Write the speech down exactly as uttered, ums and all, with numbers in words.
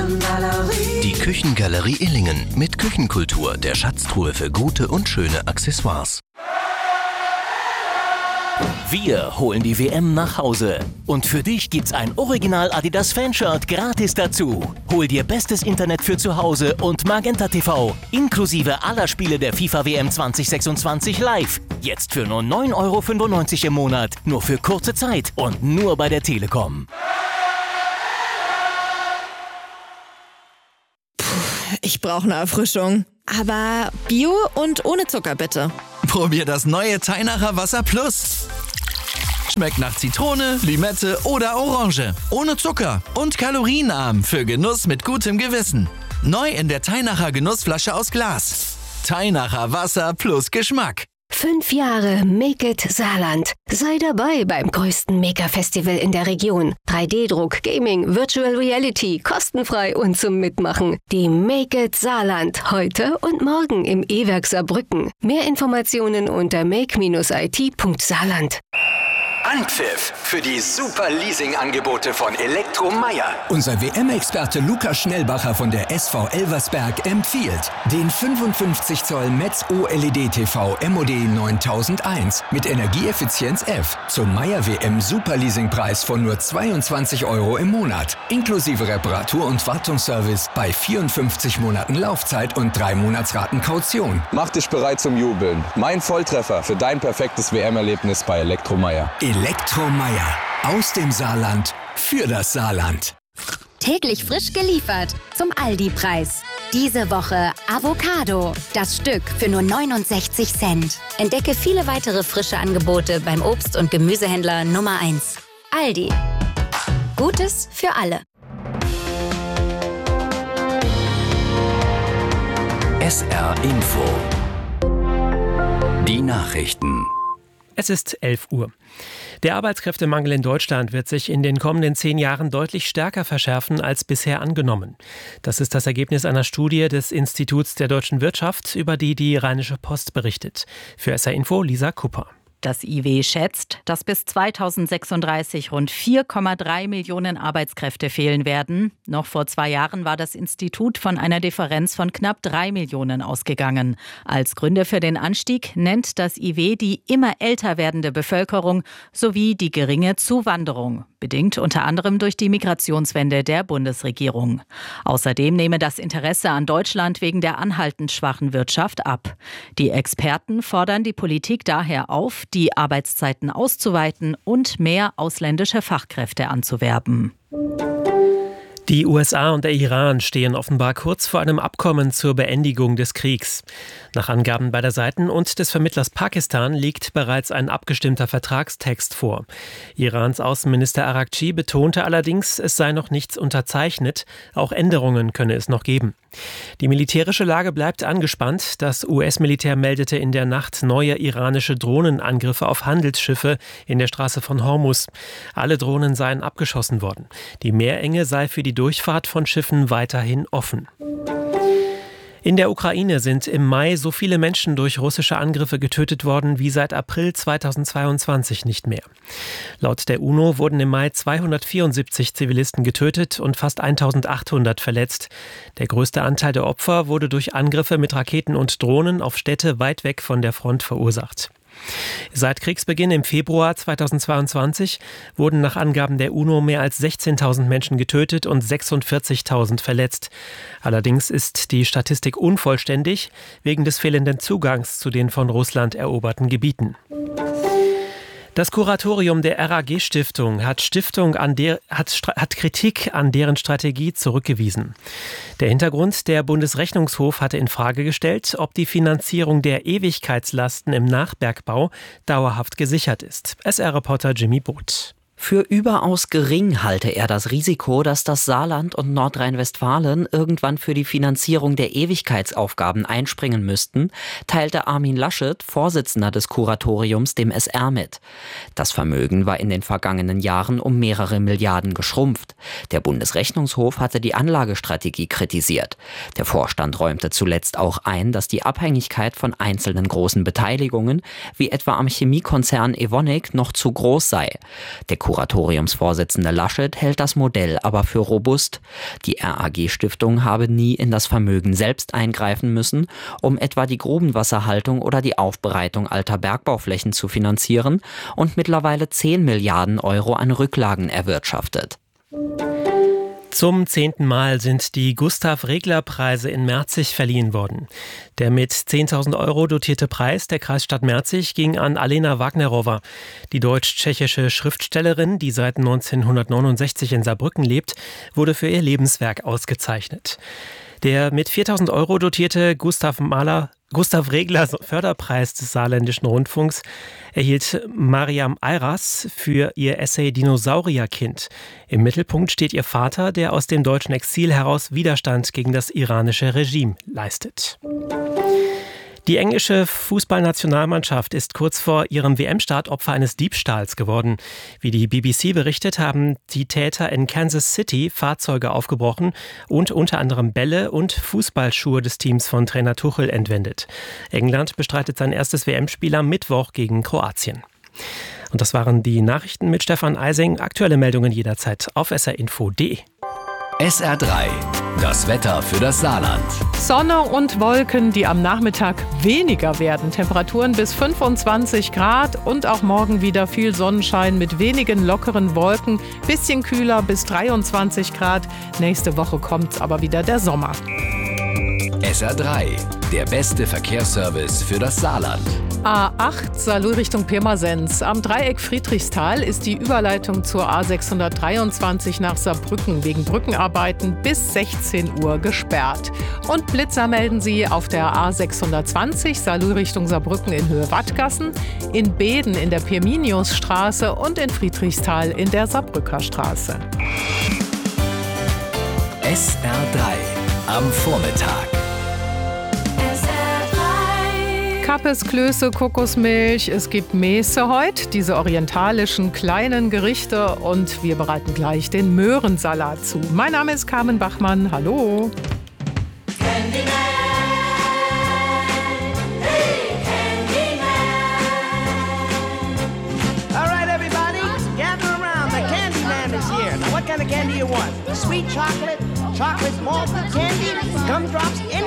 Küchengalerie. Die Küchengalerie Illingen mit Küchenkultur, der Schatztruhe für gute und schöne Accessoires. Wir holen die W M nach Hause. Und für dich gibt's ein Original Adidas Fanshirt gratis dazu. Hol dir bestes Internet für zu Hause und Magenta T V. Inklusive aller Spiele der FIFA W M zwanzig sechsundzwanzig live. Jetzt für nur neun Euro fünfundneunzig im Monat. Nur für kurze Zeit und nur bei der Telekom. Puh, ich brauche eine Erfrischung. Aber Bio und ohne Zucker bitte. Probier das neue Teinacher Wasser Plus. Schmeckt nach Zitrone, Limette oder Orange. Ohne Zucker und kalorienarm für Genuss mit gutem Gewissen. Neu in der Teinacher Genussflasche aus Glas. Teinacher Wasser plus Geschmack. Fünf Jahre Make It Saarland. Sei dabei beim größten Maker-Festival in der Region. drei D Druck, Gaming, Virtual Reality, kostenfrei und zum Mitmachen. Die Make It Saarland. Heute und morgen im E-Werk Saarbrücken. Mehr Informationen unter make Bindestrich I T Punkt saarland. Anpfiff für die super Leasing-Angebote von Elektro Meier. Unser W M-Experte Lukas Schnellbacher von der S V Elversberg empfiehlt den fünfundfünfzig Zoll Metz O L E D-T V M O D neuntausendeins mit Energieeffizienz F zum Meier W M Super Leasingpreis von nur zweiundzwanzig Euro im Monat. Inklusive Reparatur- und Wartungsservice bei vierundfünfzig Monaten Laufzeit und drei Monatsraten Kaution. Mach dich bereit zum Jubeln. Mein Volltreffer für dein perfektes W M-Erlebnis bei Elektro Meier. Elektro Meier. Aus dem Saarland. Für das Saarland. Täglich frisch geliefert. Zum Aldi-Preis. Diese Woche Avocado. Das Stück für nur neunundsechzig Cent. Entdecke viele weitere frische Angebote beim Obst- und Gemüsehändler Nummer eins. Aldi. Gutes für alle. S R Info. Die Nachrichten. Es ist elf Uhr. Der Arbeitskräftemangel in Deutschland wird sich in den kommenden zehn Jahren deutlich stärker verschärfen als bisher angenommen. Das ist das Ergebnis einer Studie des Instituts der deutschen Wirtschaft, über die die Rheinische Post berichtet. Für S R Info Lisa Kupper. Das I W schätzt, dass bis zweitausendsechsunddreißig rund vier Komma drei Millionen Arbeitskräfte fehlen werden. Noch vor zwei Jahren war das Institut von einer Differenz von knapp drei Millionen ausgegangen. Als Gründe für den Anstieg nennt das I W die immer älter werdende Bevölkerung sowie die geringe Zuwanderung, bedingt unter anderem durch die Migrationswende der Bundesregierung. Außerdem nehme das Interesse an Deutschland wegen der anhaltend schwachen Wirtschaft ab. Die Experten fordern die Politik daher auf, die Arbeitszeiten auszuweiten und mehr ausländische Fachkräfte anzuwerben. Die U S A und der Iran stehen offenbar kurz vor einem Abkommen zur Beendigung des Kriegs. Nach Angaben beider Seiten und des Vermittlers Pakistan liegt bereits ein abgestimmter Vertragstext vor. Irans Außenminister Araghchi betonte allerdings, es sei noch nichts unterzeichnet, auch Änderungen könne es noch geben. Die militärische Lage bleibt angespannt. Das U S-Militär meldete in der Nacht neue iranische Drohnenangriffe auf Handelsschiffe in der Straße von Hormuz. Alle Drohnen seien abgeschossen worden. Die Meerenge sei für die Durchfahrt von Schiffen weiterhin offen. In der Ukraine sind im Mai so viele Menschen durch russische Angriffe getötet worden wie seit April zweitausendzweiundzwanzig nicht mehr. Laut der UNO wurden im Mai zweihundertvierundsiebzig Zivilisten getötet und fast eintausendachthundert verletzt. Der größte Anteil der Opfer wurde durch Angriffe mit Raketen und Drohnen auf Städte weit weg von der Front verursacht. Seit Kriegsbeginn im Februar zweitausendzweiundzwanzig wurden nach Angaben der UNO mehr als sechzehntausend Menschen getötet und sechsundvierzigtausend verletzt. Allerdings ist die Statistik unvollständig wegen des fehlenden Zugangs zu den von Russland eroberten Gebieten. Das Kuratorium der R A G-Stiftung hat, Stiftung an der, hat, hat Kritik an deren Strategie zurückgewiesen. Der Hintergrund: Der Bundesrechnungshof hatte in Frage gestellt, ob die Finanzierung der Ewigkeitslasten im Nachbergbau dauerhaft gesichert ist. S R-Reporter Jimmy Both. Für überaus gering halte er das Risiko, dass das Saarland und Nordrhein-Westfalen irgendwann für die Finanzierung der Ewigkeitsaufgaben einspringen müssten, teilte Armin Laschet, Vorsitzender des Kuratoriums, dem S R mit. Das Vermögen war in den vergangenen Jahren um mehrere Milliarden geschrumpft. Der Bundesrechnungshof hatte die Anlagestrategie kritisiert. Der Vorstand räumte zuletzt auch ein, dass die Abhängigkeit von einzelnen großen Beteiligungen, wie etwa am Chemiekonzern Evonik, noch zu groß sei. Der Kuratoriumsvorsitzende Laschet hält das Modell aber für robust. Die R A G-Stiftung habe nie in das Vermögen selbst eingreifen müssen, um etwa die Grubenwasserhaltung oder die Aufbereitung alter Bergbauflächen zu finanzieren und mittlerweile zehn Milliarden Euro an Rücklagen erwirtschaftet. Zum zehnten Mal sind die Gustav-Regler-Preise in Merzig verliehen worden. Der mit zehntausend Euro dotierte Preis der Kreisstadt Merzig ging an Alena Wagnerowa. Die deutsch-tschechische Schriftstellerin, die seit neunzehnhundertneunundsechzig in Saarbrücken lebt, wurde für ihr Lebenswerk ausgezeichnet. Der mit viertausend Euro dotierte Gustav Mahler Gustav Regler Förderpreis des Saarländischen Rundfunks erhielt Mariam Ayras für ihr Essay Dinosaurierkind. Im Mittelpunkt steht ihr Vater, der aus dem deutschen Exil heraus Widerstand gegen das iranische Regime leistet. Die englische Fußballnationalmannschaft ist kurz vor ihrem W M-Start Opfer eines Diebstahls geworden. Wie die B B C berichtet, haben die Täter in Kansas City Fahrzeuge aufgebrochen und unter anderem Bälle und Fußballschuhe des Teams von Trainer Tuchel entwendet. England bestreitet sein erstes W M-Spiel am Mittwoch gegen Kroatien. Und das waren die Nachrichten mit Stefan Eising. Aktuelle Meldungen jederzeit auf s r info punkt d e. S R drei, das Wetter für das Saarland. Sonne und Wolken, die am Nachmittag weniger werden. Temperaturen bis fünfundzwanzig Grad und auch morgen wieder viel Sonnenschein mit wenigen lockeren Wolken. Bisschen kühler bis dreiundzwanzig Grad. Nächste Woche kommt aber wieder der Sommer. S R drei, der beste Verkehrsservice für das Saarland. A acht, Saarlouis Richtung Pirmasens. Am Dreieck Friedrichsthal ist die Überleitung zur A sechshundertdreiundzwanzig nach Saarbrücken wegen Brückenarbeiten bis sechzehn Uhr gesperrt. Und Blitzer melden sie auf der A sechshundertzwanzig, Saarlouis Richtung Saarbrücken in Höhe Wattgassen, in Beeden in der Pirminiusstraße und in Friedrichsthal in der Saarbrücker Straße. S R drei am Vormittag. Kappes, Klöße, Kokosmilch, es gibt Mese heute, diese orientalischen kleinen Gerichte und wir bereiten gleich den Möhrensalat zu. Mein Name ist Carmen Bachmann, hallo. Candyman, hey Candyman. All right everybody, gather around, the Candyman is here. Now what kind of candy you want? Sweet chocolate, chocolate malted candy, gumdrops, any